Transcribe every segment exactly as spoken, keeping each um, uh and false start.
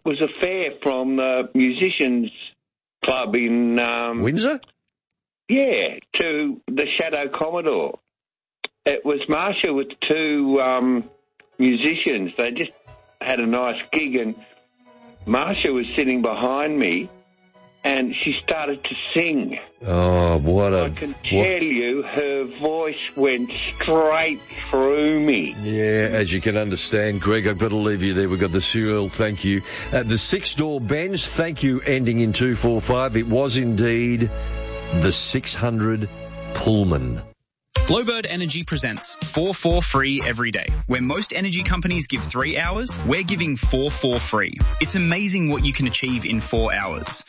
was a fare from the musicians club in... Um, Windsor? Yeah, to the Shadow Commodore. It was Marsha with two um, musicians. They just had a nice gig, and Marsha was sitting behind me, and she started to sing. Oh, what a... I can tell what... you, her voice went straight through me. Yeah, as you can understand, Greg, I've got to leave you there. We've got the serial, thank you. Uh, the six-door Benz, thank you, ending in two four five. It was indeed the six hundred Pullman. Glowbird Energy presents four four free every day. Where most energy companies give three hours, we're giving four four free. It's amazing what you can achieve in four hours.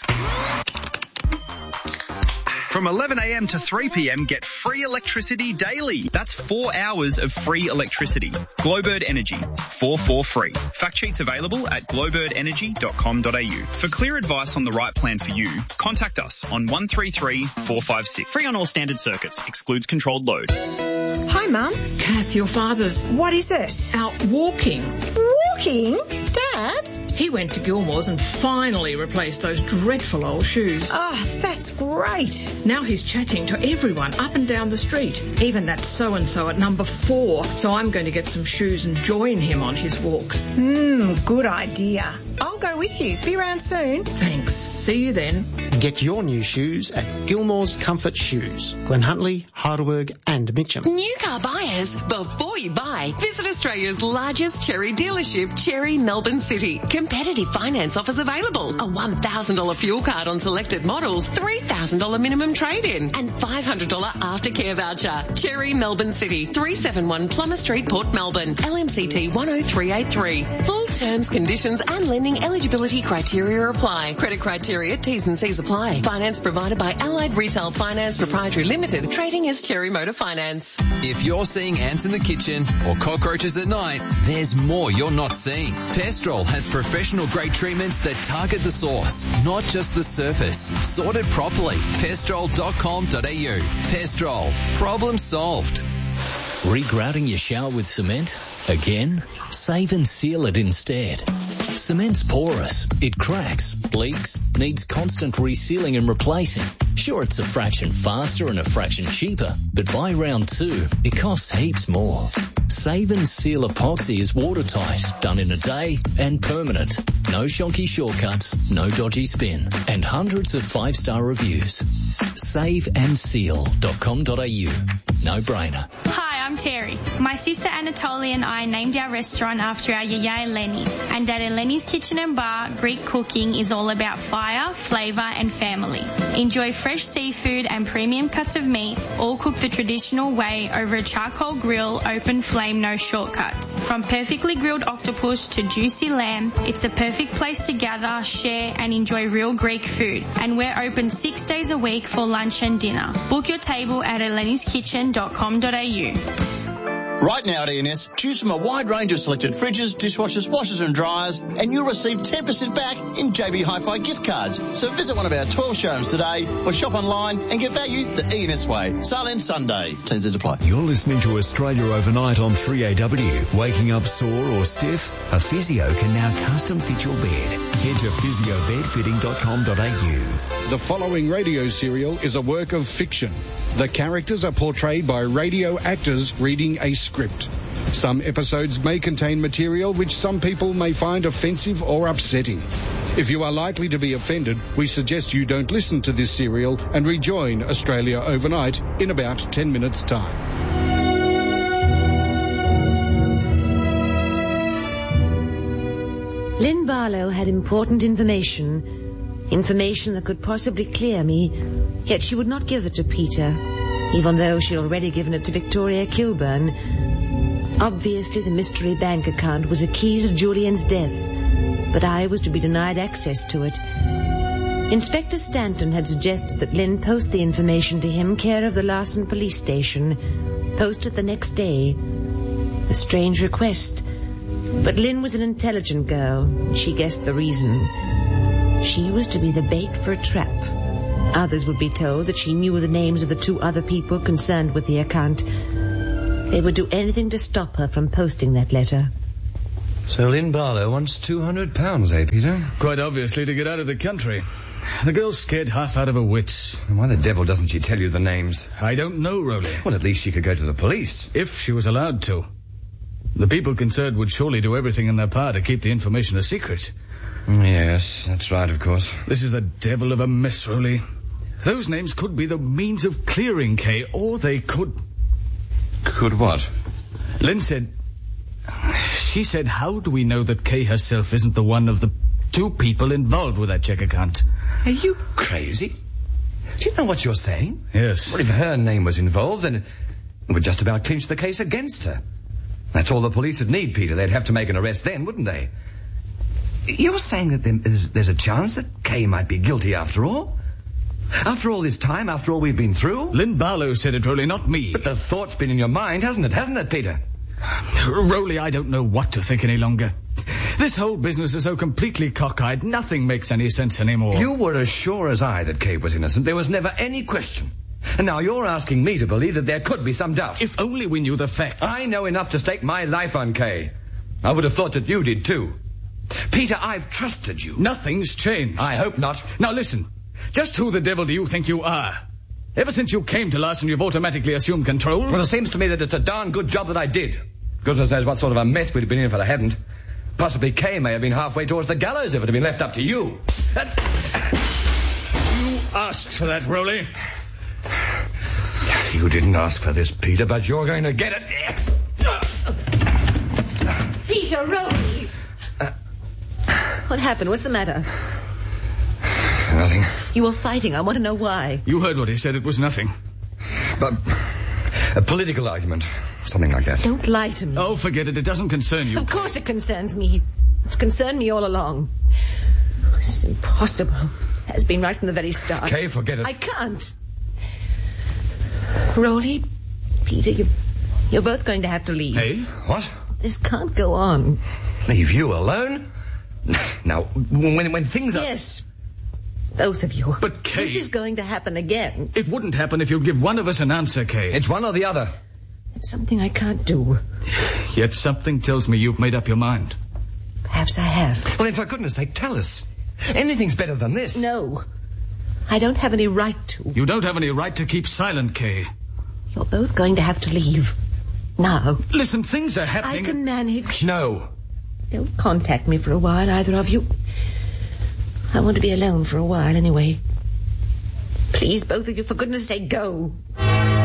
From eleven a.m. to three p.m, get free electricity daily. That's four hours of free electricity. Glowbird Energy, four four free. Fact sheets available at glowbird energy dot com dot a u. For clear advice on the right plan for you, contact us on one three three, four five six. Free on all standard circuits. Excludes controlled load. Hi, Mum. Kath, your father's What is it? out walking. Walking? Dad? He went to Gilmore's and finally replaced those dreadful old shoes. Oh, that's great. Now he's chatting to everyone up and down the street, even that so-and-so at number four. So I'm going to get some shoes and join him on his walks. Hmm, good idea. I'll go with you. Be around soon. Thanks. See you then. Get your new shoes at Gilmore's Comfort Shoes, Glen Huntly, Heidelberg and Mitcham. New car buyers, before you buy, visit Australia's largest Cherry dealership, Cherry Melbourne City. Competitive finance offers available. A one thousand dollars fuel card on selected models, three thousand dollars minimum trade-in, and five hundred dollars aftercare voucher. Cherry Melbourne City, three seventy-one Plummer Street, Port Melbourne, L M C T one oh three eight three. Full terms, conditions and lending eligibility criteria apply. Credit criteria, T's and C's apply. Finance provided by Allied Retail Finance Proprietary Limited, trading as Cherry Motor Finance. If you're seeing ants in the kitchen or cockroaches at night, there's more you're not seeing. Pestrol has professional grade treatments that target the source, not just the surface. Sorted properly. pestrol dot com dot a u. Pestrol. Problem solved. Regrouting your shower with cement? Again? Save and seal it instead. Cement's porous. It cracks, leaks, needs constant resealing and replacing. Sure, it's a fraction faster and a fraction cheaper, but by round two, it costs heaps more. Save and Seal epoxy is watertight, done in a day and permanent. No shonky shortcuts, no dodgy spin, and hundreds of five-star reviews. save and seal dot com dot a u. No brainer. Hi, I'm Terry. My sister Anatolia and I named our restaurant after our yaya Lenny. And at Lenny's Kitchen and Bar, Greek cooking is all about fire, flavour and family. Enjoy fresh seafood and premium cuts of meat, all cooked the traditional way over a charcoal grill, open flame, no shortcuts. From perfectly grilled octopus to juicy lamb, it's the perfect place to gather, share and enjoy real Greek food. And we're open six days a week for lunch and dinner. Book your table at elenis kitchen dot com dot a u. Right now at E and S, choose from a wide range of selected fridges, dishwashers, washers and dryers, and you'll receive ten percent back in J B Hi-Fi gift cards. So visit one of our twelve showrooms today or shop online and get value the E and S way. Sale ends Sunday. T's and apply. You're listening to Australia Overnight on three A W. Waking up sore or stiff? A physio can now custom fit your bed. Head to physio bed fitting dot com dot a u. The following radio serial is a work of fiction. The characters are portrayed by radio actors reading a script. Some episodes may contain material which some people may find offensive or upsetting. If you are likely to be offended, we suggest you don't listen to this serial and rejoin Australia Overnight in about ten minutes' time. Lynn Barlow had important information. Information that could possibly clear me, yet she would not give it to Peter, even though she had already given it to Victoria Kilburn. Obviously, the mystery bank account was a key to Julian's death, but I was to be denied access to it. Inspector Stanton had suggested that Lynn post the information to him, care of the Larson police station, post it the next day. A strange request, but Lynn was an intelligent girl, and she guessed the reason. She was to be the bait for a trap. Others would be told that she knew the names of the two other people concerned with the account. They would do anything to stop her from posting that letter. So Lynn Barlow wants two hundred pounds, eh, Peter? Quite obviously to get out of the country. The girl's scared half out of her wits. And why the devil doesn't she tell you the names? I don't know, Rowley. Well, at least she could go to the police. If she was allowed to. The people concerned would surely do everything in their power to keep the information a secret. Yes, that's right, of course. This is the devil of a mess, Rowley. Those names could be the means of clearing Kay, or they could... Could what? Lynn said... She said, how do we know that Kay herself isn't the one of the two people involved with that check account? Are you crazy? Do you know what you're saying? Yes. Well, if her name was involved, then it would just about clinch the case against her. That's all the police would need, Peter. They'd have to make an arrest then, wouldn't they? You're saying that there's, there's a chance that Kay might be guilty after all? After all this time, after all we've been through? Lynn Barlow said it, Rowley, not me. But the thought's been in your mind, hasn't it? Hasn't it, Peter? Rowley, I don't know what to think any longer. This whole business is so completely cockeyed, nothing makes any sense anymore. You were as sure as I that Kay was innocent. There was never any question. And now you're asking me to believe that there could be some doubt. If only we knew the facts. I know enough to stake my life on Kay. I would have thought that you did too. Peter, I've trusted you. Nothing's changed. I hope not. Now listen, just who the devil do you think you are? Ever since you came to Larson, you've automatically assumed control. Well, it seems to me that it's a darn good job that I did. Goodness knows what sort of a mess we'd have been in if I hadn't. Possibly Kay may have been halfway towards the gallows if it had been left up to you. You asked for that, Rowley. You didn't ask for this, Peter, but you're going to get it. Peter, Rowley! Uh, what happened? What's the matter? Nothing. You were fighting. I want to know why. You heard what he said. It was nothing. But a political argument. Something like that. Don't lie to me. Oh, forget it. It doesn't concern you. Of course it concerns me. It's concerned me all along. It's impossible. It has been right from the very start. Kay, forget it. I can't. Rowley, Peter, you, you're both going to have to leave. Hey? What? This can't go on. Leave you alone? Now, when, when things are... Yes. Both of you. But, Kay... This is going to happen again. It wouldn't happen if you'd give one of us an answer, Kay. It's one or the other. It's something I can't do. Yet something tells me you've made up your mind. Perhaps I have. Well, then, for goodness sake, tell us. Anything's better than this. No. I don't have any right to. You don't have any right to keep silent, Kay. You're both going to have to leave. Now. Listen, things are happening... I can manage. No. Don't contact me for a while, either of you. I want to be alone for a while, anyway. Please, both of you, for goodness sake, go.